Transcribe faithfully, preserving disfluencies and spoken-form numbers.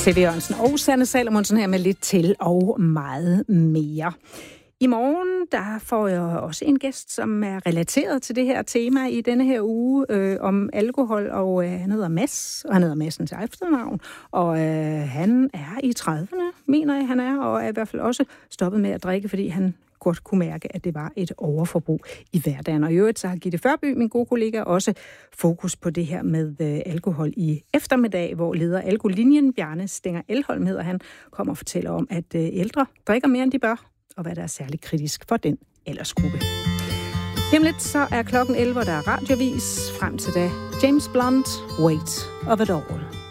C V Jørgensen og Sanne Salomonsen her med lidt til og meget mere. I morgen der får jeg også en gæst, som er relateret til det her tema i denne her uge øh, om alkohol, og øh, han hedder Mads, og han hedder Madsen til efternavn, og øh, han er i trediverne, mener jeg han er, og er i hvert fald også stoppet med at drikke, fordi han godt kunne mærke, at det var et overforbrug i hverdagen. Og i øvrigt så har Gitte Førby, min gode kollega, også fokus på det her med øh, alkohol i eftermiddag, hvor leder Alkolinjen, Bjarne Stenger Elholm hedder han, kommer og fortæller om, at øh, ældre drikker mere, end de bør, og hvad der er særligt kritisk for den aldersgruppe. Jamen lidt, så er klokken elleve, der er radiovis. Frem til da, James Blunt, Weight of It All.